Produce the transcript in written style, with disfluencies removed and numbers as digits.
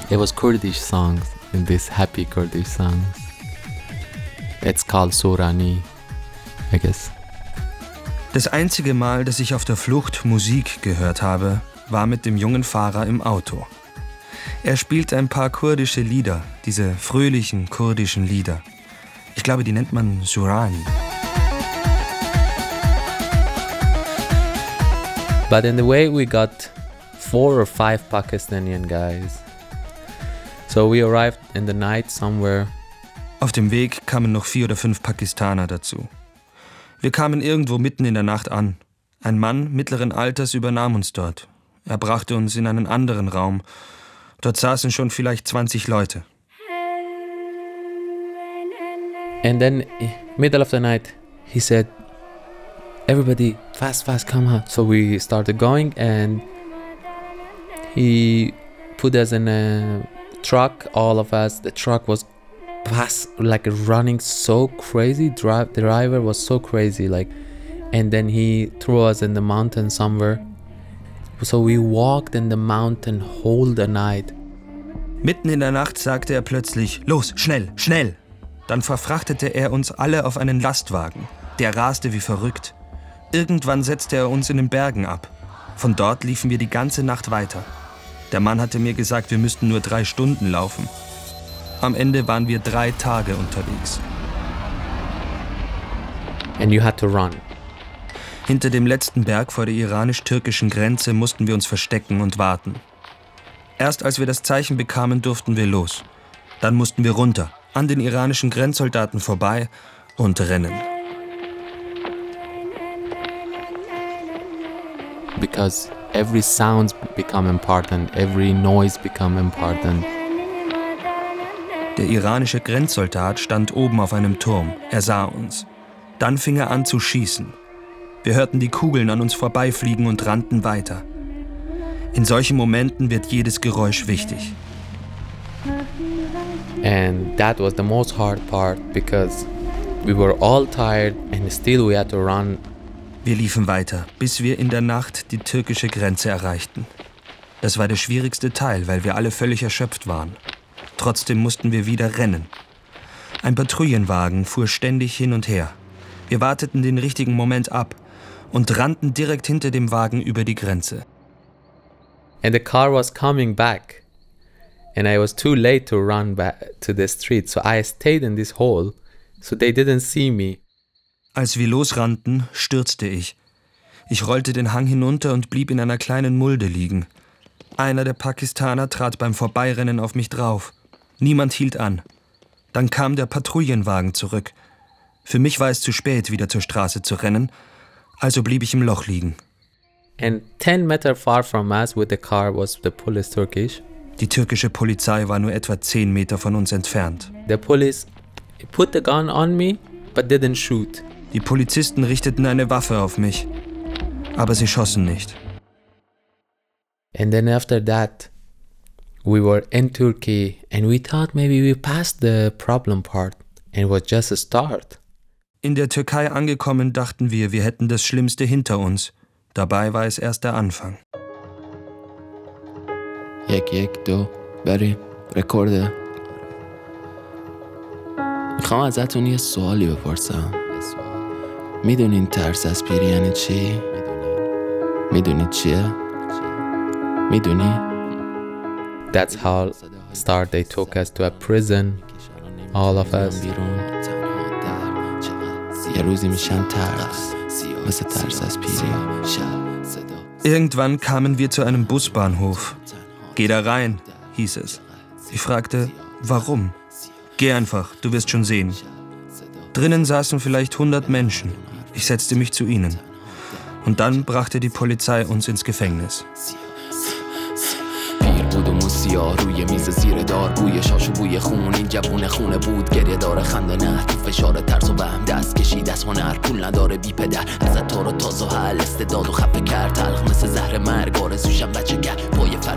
It was Kurdish songs, in this happy Kurdish songs. It's called Surani, I guess. Das einzige Mal, dass ich auf der Flucht Musik gehört habe, war mit dem jungen Fahrer im Auto. Er spielt ein paar kurdische Lieder, diese fröhlichen kurdischen Lieder. Ich glaube, die nennt man Surani. But in the way we got 4 or 5 Pakistani guys. So we arrived in the night somewhere. Auf dem Weg kamen noch 4 oder 5 Pakistaner dazu. Wir kamen irgendwo mitten in der Nacht an. Ein Mann mittleren Alters übernahm uns dort. Er brachte uns in einen anderen Raum. Dort saßen schon vielleicht 20 Leute. And then, middle of the night, he said, everybody, fast, come on. So we started going and he put us in a truck, all of us. The truck was fast, like running so crazy. The driver was so crazy, like, and then he threw us in the mountain somewhere. So we walked in the mountain whole the night. Mitten in der Nacht sagte er plötzlich, los, schnell, schnell. Dann verfrachtete er uns alle auf einen Lastwagen. Der raste wie verrückt. Irgendwann setzte er uns in den Bergen ab. Von dort liefen wir die ganze Nacht weiter. Der Mann hatte mir gesagt, wir müssten nur 3 Stunden laufen. Am Ende waren wir 3 Tage unterwegs. And you had to run. Hinter dem letzten Berg vor der iranisch-türkischen Grenze mussten wir uns verstecken und warten. Erst als wir das Zeichen bekamen, durften wir los. Dann mussten wir runter, an den iranischen Grenzsoldaten vorbei und rennen. Because every sound become important, every noise become important. Der iranische Grenzsoldat stand oben auf einem Turm. Er sah uns. Dann fing er an zu schießen. Wir hörten die Kugeln an uns vorbeifliegen und rannten weiter. In solchen Momenten wird jedes Geräusch wichtig. And that was the most hard part because we were all tired and still we had to run. Wir liefen weiter, bis wir in der Nacht die türkische Grenze erreichten. Das war der schwierigste Teil, weil wir alle völlig erschöpft waren. Trotzdem mussten wir wieder rennen. Ein Patrouillenwagen fuhr ständig hin und her. Wir warteten den richtigen Moment ab und rannten direkt hinter dem Wagen über die Grenze. And the car was coming back. And I was too late to run back to the street, so I stayed in this hole, so they didn't see me. Als wir losrannten, stürzte ich. Ich rollte den Hang hinunter und blieb in einer kleinen Mulde liegen. Einer der Pakistaner trat beim Vorbeirennen auf mich drauf. Niemand hielt an. Dann kam der Patrouillenwagen zurück. Für mich war es zu spät, wieder zur Straße zu rennen, also blieb ich im Loch liegen. And 10 meters far from us with the car was the police Turkish. Die türkische Polizei war nur etwa 10 Meter von uns entfernt. The police put the gun on me, but didn't shoot. Die Polizisten richteten eine Waffe auf mich, aber sie schossen nicht. And then after that, we were in Turkey and we thought maybe we passed the problem part and it was just a start. In der Türkei angekommen, dachten wir, wir hätten das Schlimmste hinter uns. Dabei war es erst der Anfang. یک دو بریم رکورده. میخوام ازتون یه سوالی بپرسم. میدونین ترس از پیری یعنی چی؟ میدونید چیه؟ میدونی؟ That's how start they took us to a prison, all of us. یه روزی میشن ترس، مثل ترس از پیری. Irgendwann kamen wir zu einem Busbahnhof. Geh da rein, hieß es. Ich fragte, warum? Geh einfach, du wirst schon sehen. Drinnen saßen vielleicht 100 Menschen. Ich setzte mich zu ihnen. Und dann brachte die Polizei uns ins Gefängnis. بودمون سیاه روی میز زیر دار بوی شاش و بوی خون این جوون خونه بود گریه داره خنده نه تو فشار ترس و بهم دست کشید از هنر پول نداره بی پدر ازت تو رو تازه حل استعداد و خفه کرد تلخ مثل زهر مرگ آرزوشم بچه کرد پای